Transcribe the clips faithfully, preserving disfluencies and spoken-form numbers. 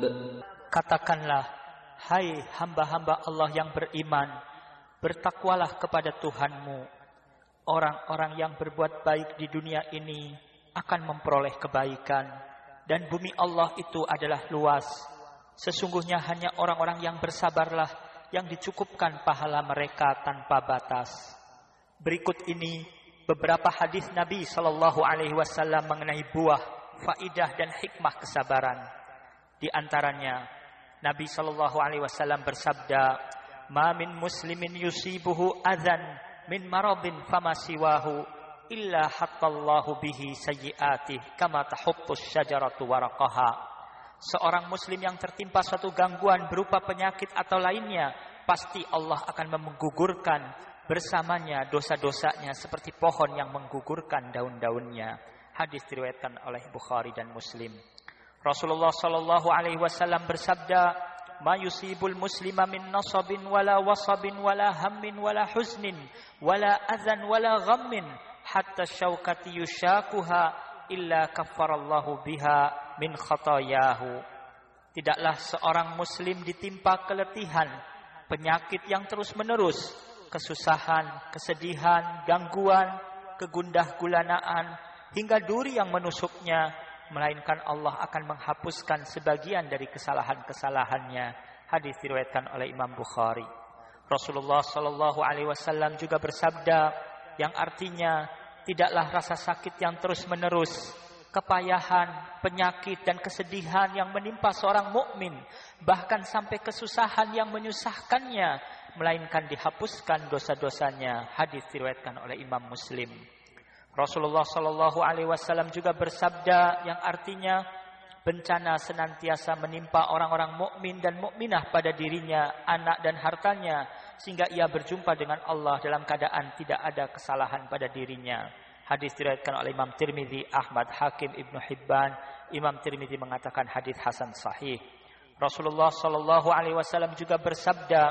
Katakanlah, hai hamba-hamba Allah yang beriman, bertakwalah kepada Tuhanmu. Orang-orang yang berbuat baik di dunia ini akan memperoleh kebaikan, dan bumi Allah itu adalah luas. Sesungguhnya hanya orang-orang yang bersabarlah yang dicukupkan pahala mereka tanpa batas. Berikut ini beberapa hadis Nabi Shallallahu Alaihi Wasallam mengenai buah, faidah dan hikmah kesabaran. Di antaranya, Nabi Shallallahu Alaihi Wasallam bersabda, "Ma min muslimin yusibuhu adzan min maradin fama siwahu illa hattallahu bihi sayyi'atih kama tahuqqus syajaratu waraqaha." Seorang muslim yang tertimpa suatu gangguan berupa penyakit atau lainnya, pasti Allah akan menggugurkan bersamanya dosa-dosanya seperti pohon yang menggugurkan daun-daunnya. Hadis diriwayatkan oleh Bukhari dan Muslim. Rasulullah sallallahu alaihi wasallam bersabda, "Ma yusibul muslima min nasabin wala wasabin wala hammin wala huznin wala adzan wala ghammin hatta syaukati yushakuha illa kaffarallahu biha min khatayahu." Tidaklah seorang muslim ditimpa keletihan, penyakit yang terus-menerus, kesusahan, kesedihan, gangguan, kegundah gulanaan, hingga duri yang menusuknya, melainkan Allah akan menghapuskan sebagian dari kesalahan-kesalahannya. Hadis diriwayatkan oleh Imam Bukhari. Rasulullah sallallahu alaihi wasallam juga bersabda yang artinya, tidaklah rasa sakit yang terus-menerus, kepayahan, penyakit dan kesedihan yang menimpa seorang mukmin, bahkan sampai kesusahan yang menyusahkannya, melainkan dihapuskan dosa-dosanya. Hadis diriwayatkan oleh Imam Muslim. Rasulullah sallallahu alaihi wasallam juga bersabda yang artinya, bencana senantiasa menimpa orang-orang mukmin dan mukminah pada dirinya, anak dan hartanya, sehingga ia berjumpa dengan Allah dalam keadaan tidak ada kesalahan pada dirinya. Hadis diriwayatkan oleh Imam Tirmidzi, Ahmad, Hakim, Ibnu Hibban. Imam Tirmidzi mengatakan hadis hasan sahih. Rasulullah sallallahu alaihi wasallam juga bersabda,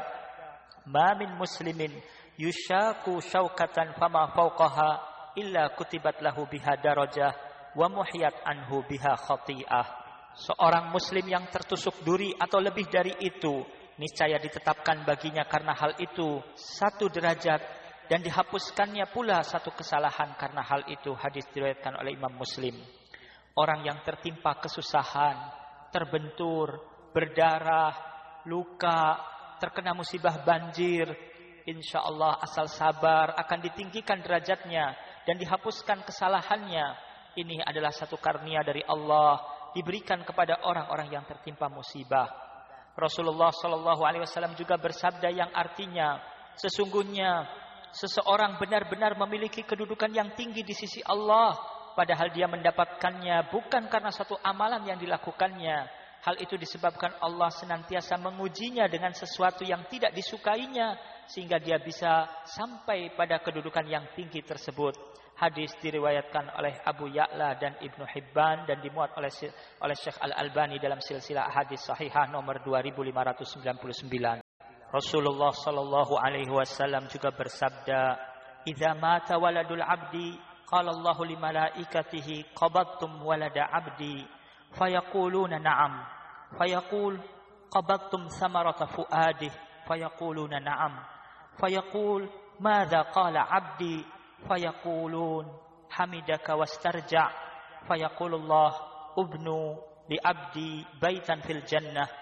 "Ma min muslimin yushaku syaukatan fama fawqaha illa kutibat lahu biha darajah wa muhiyat anhu biha khati'ah." Seorang muslim yang tertusuk duri atau lebih dari itu, niscaya ditetapkan baginya karena hal itu satu derajat, dan dihapuskannya pula satu kesalahan karena hal itu. Hadis diriwayatkan oleh Imam Muslim. Orang yang tertimpa kesusahan, terbentur, berdarah, luka, terkena musibah banjir, insya Allah asal sabar akan ditinggikan derajatnya dan dihapuskan kesalahannya. Ini adalah satu karunia dari Allah, diberikan kepada orang-orang yang tertimpa musibah. Rasulullah sallallahu alaihi wasallam juga bersabda yang artinya, sesungguhnya seseorang benar-benar memiliki kedudukan yang tinggi di sisi Allah, padahal dia mendapatkannya bukan karena suatu amalan yang dilakukannya. Hal itu disebabkan Allah senantiasa mengujinya dengan sesuatu yang tidak disukainya, sehingga dia bisa sampai pada kedudukan yang tinggi tersebut. Hadis diriwayatkan oleh Abu Ya'la dan Ibnu Hibban dan dimuat oleh oleh Syekh Al-Albani dalam silsilah hadis sahihah nomor dua ribu lima ratus sembilan puluh sembilan. Rasulullah sallallahu alaihi wasallam juga bersabda, "Idza mata waladul 'abdi, qala Allahu li malaikatihi qabadtum walada 'abdi, fayaquluna na'am, fayaqul qabadtum samarata fuadih, fayaquluna na'am, fayaqul madza qala 'abdi, fayaqulun hamidaka wastarja', fayaqulullah ubnu li 'abdi baitan fil jannah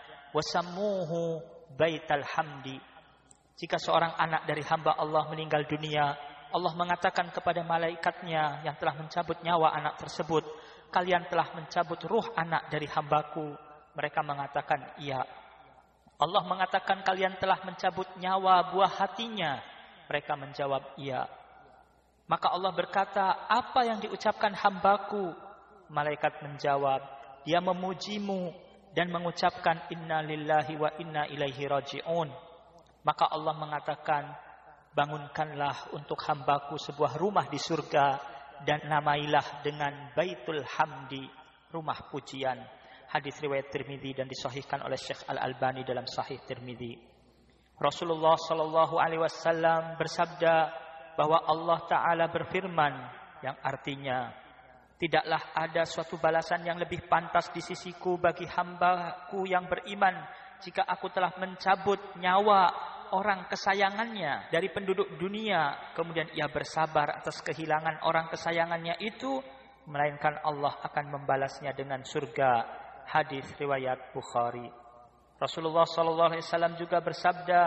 wasammuhu Baital Hamdi." Jika seorang anak dari hamba Allah meninggal dunia, Allah mengatakan kepada malaikatnya yang telah mencabut nyawa anak tersebut, "Kalian telah mencabut ruh anak dari hambaku." Mereka mengatakan, "Iya." Allah mengatakan, "Kalian telah mencabut nyawa buah hatinya." Mereka menjawab, "Iya." Maka Allah berkata, "Apa yang diucapkan hambaku?" Malaikat menjawab, "Dia memujimu dan mengucapkan inna lillahi wa inna ilaihi raji'un." Maka Allah mengatakan, "Bangunkanlah untuk hambaku sebuah rumah di surga dan namailah dengan Baitul Hamdi, rumah pujian." Hadis riwayat Tirmidzi dan disahihkan oleh Syekh Al-Albani dalam Sahih Tirmidzi. Rasulullah sallallahu alaihi wasallam bersabda bahwa Allah Ta'ala berfirman yang artinya, Tidaklah ada suatu balasan yang lebih pantas di sisiku bagi hambaku yang beriman jika aku telah mencabut nyawa orang kesayangannya dari penduduk dunia, kemudian ia bersabar atas kehilangan orang kesayangannya itu, melainkan Allah akan membalasnya dengan surga. Hadis riwayat Bukhari. Rasulullah sallallahu alaihi wasallam juga bersabda,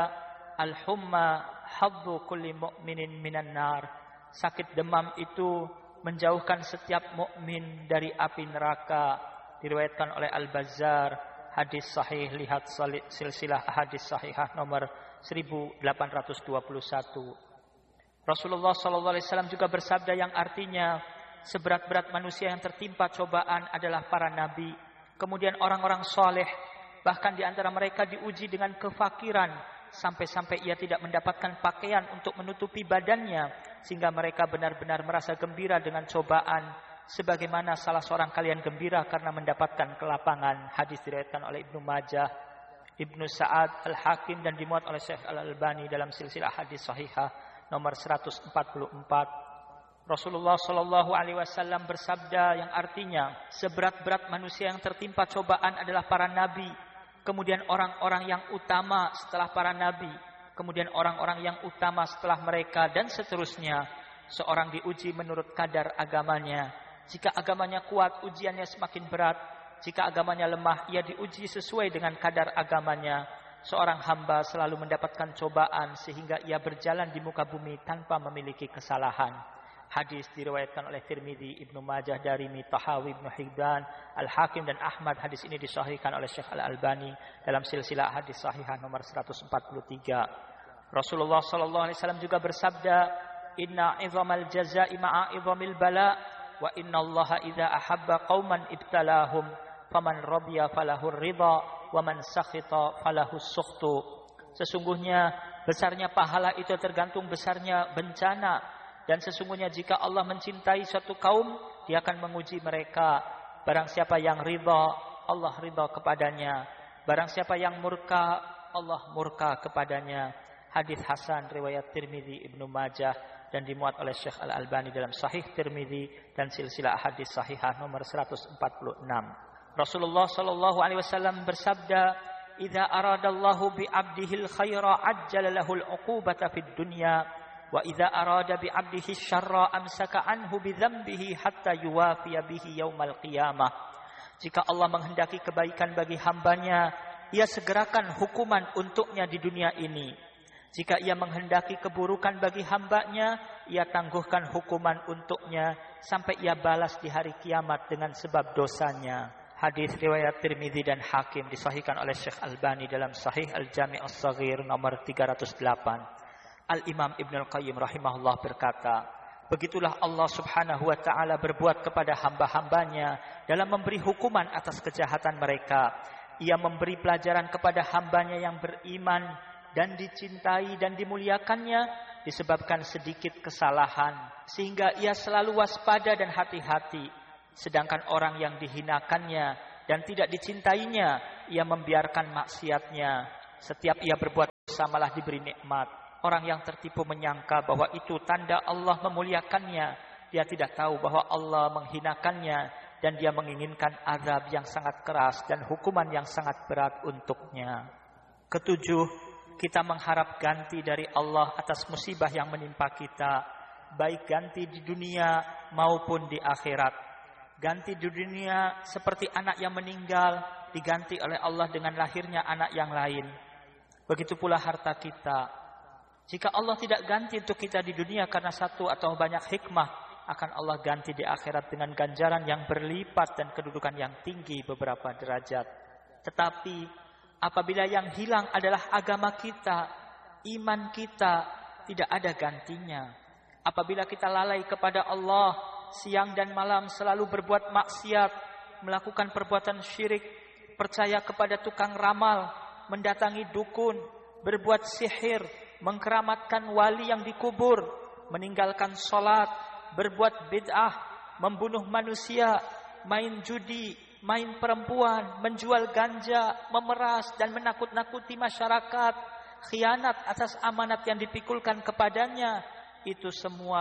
al-humma haddu kulli mu'minin minan nar. Sakit demam itu menjauhkan setiap mukmin dari api neraka. Diriwayatkan oleh Al-Bazzar, hadis sahih, lihat silsilah hadis sahihah nomor seribu delapan ratus dua puluh satu. Rasulullah sallallahu alaihi wasallam juga bersabda yang artinya, seberat-berat manusia yang tertimpa cobaan adalah para nabi, kemudian orang-orang soleh, bahkan di antara mereka diuji dengan kefakiran sampai-sampai ia tidak mendapatkan pakaian untuk menutupi badannya, sehingga mereka benar-benar merasa gembira dengan cobaan, sebagaimana salah seorang kalian gembira karena mendapatkan kelapangan. Hadis diriwayatkan oleh Ibnu Majah, Ibnu Sa'ad, Al-Hakim, dan dimuat oleh Syekh Al-Albani dalam silsilah hadis sahihah nomor seratus empat puluh empat. Rasulullah Shallallahu Alaihi Wasallam bersabda yang artinya, seberat-berat manusia yang tertimpa cobaan adalah para nabi, kemudian orang-orang yang utama setelah para nabi, kemudian orang-orang yang utama setelah mereka, dan seterusnya. Seorang diuji menurut kadar agamanya. Jika agamanya kuat, ujiannya semakin berat. Jika agamanya lemah, ia diuji sesuai dengan kadar agamanya. Seorang hamba selalu mendapatkan cobaan sehingga ia berjalan di muka bumi tanpa memiliki kesalahan. Hadis diriwayatkan oleh Tirmidzi, Ibnu Majah, Darimi, Tahawi, Ibnu Hibban, Al-Hakim, dan Ahmad. Hadis ini disahihkan oleh Syekh Al-Albani dalam silsilah hadis sahihah nomor seratus empat puluh tiga. Rasulullah sallallahu alaihi wasallam juga bersabda, inna 'idhamal jazaa'i ma'a 'idhamil bala, wa inna Allaha idza ahabba qauman ibtalahum, faman radiya falahu ridha, wa man sakhita falahu sukhtu. Sesungguhnya besarnya pahala itu tergantung besarnya bencana. Dan sesungguhnya jika Allah mencintai suatu kaum, Dia akan menguji mereka. Barang siapa yang ridha, Allah ridha kepadanya. Barang siapa yang murka, Allah murka kepadanya. Hadis hasan riwayat Tirmidzi, Ibnu Majah, dan dimuat oleh Syekh Al-Albani dalam Sahih Tirmidzi dan silsilah hadis sahihah nomor seratus empat puluh enam. Rasulullah sallallahu alaihi wasallam bersabda, "Idza aradallahu bi 'abdihil khaira ajjala lahul 'uqubata fid dunya. Wa idza arada bi 'abdihi syarra amsaka anhu bi dzambihi hatta yuwafiya bihi yaumal qiyamah." Jika Allah menghendaki kebaikan bagi hambanya, Ia segerakan hukuman untuknya di dunia ini. Jika Ia menghendaki keburukan bagi hambanya, Ia tangguhkan hukuman untuknya sampai Ia balas di hari kiamat dengan sebab dosanya. Hadis riwayat Tirmidzi dan Hakim, disahihkan oleh Syekh Albani dalam Sahih Al-Jami' As-Shaghir nomor tiga ratus delapan. Al-Imam Ibnu Al-Qayyim rahimahullah berkata, begitulah Allah subhanahu wa ta'ala berbuat kepada hamba-hambanya dalam memberi hukuman atas kejahatan mereka. Ia memberi pelajaran kepada hambanya yang beriman dan dicintai dan dimuliakannya disebabkan sedikit kesalahan, sehingga ia selalu waspada dan hati-hati. Sedangkan orang yang dihinakannya dan tidak dicintainya, ia membiarkan maksiatnya. Setiap ia berbuat dosa malah diberi nikmat. Orang yang tertipu menyangka bahwa itu tanda Allah memuliakannya. Dia tidak tahu bahwa Allah menghinakannya dan dia menginginkan azab yang sangat keras dan hukuman yang sangat berat untuknya. Ketujuh, kita mengharap ganti dari Allah atas musibah yang menimpa kita, baik ganti di dunia maupun di akhirat. Ganti di dunia seperti anak yang meninggal diganti oleh Allah dengan lahirnya anak yang lain. Begitu pula harta kita. Jika Allah tidak ganti untuk kita di dunia karena satu atau banyak hikmah, akan Allah ganti di akhirat dengan ganjaran yang berlipat dan kedudukan yang tinggi beberapa derajat. Tetapi apabila yang hilang adalah agama kita, iman kita, tidak ada gantinya. Apabila kita lalai kepada Allah, siang dan malam selalu berbuat maksiat, melakukan perbuatan syirik, percaya kepada tukang ramal, mendatangi dukun, berbuat sihir, mengkeramatkan wali yang dikubur, meninggalkan sholat, berbuat bid'ah, membunuh manusia, main judi, main perempuan, menjual ganja, memeras dan menakut-nakuti masyarakat, khianat atas amanat yang dipikulkan kepadanya, itu semua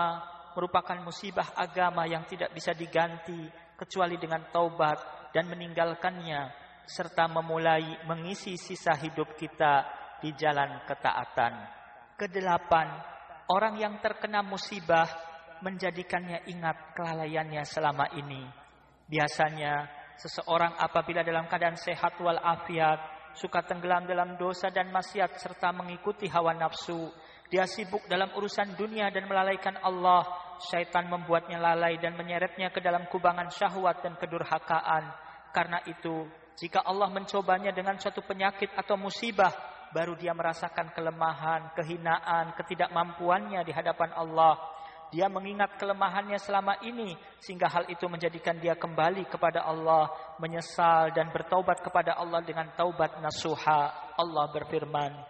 merupakan musibah agama yang tidak bisa diganti kecuali dengan taubat dan meninggalkannya, serta memulai mengisi sisa hidup kita di jalan ketaatan. Kedelapan, orang yang terkena musibah menjadikannya ingat kelalaiannya selama ini. Biasanya seseorang apabila dalam keadaan sehat walafiat suka tenggelam dalam dosa dan maksiat serta mengikuti hawa nafsu. Dia sibuk dalam urusan dunia dan melalaikan Allah. Syaitan membuatnya lalai dan menyeretnya ke dalam kubangan syahwat dan kedurhakaan. Karena itu, jika Allah mencobanya dengan suatu penyakit atau musibah, baru dia merasakan kelemahan, kehinaan, ketidakmampuannya di hadapan Allah. Dia mengingat kelemahannya selama ini, sehingga hal itu menjadikan dia kembali kepada Allah, menyesal dan bertaubat kepada Allah dengan taubat nasuha. Allah berfirman,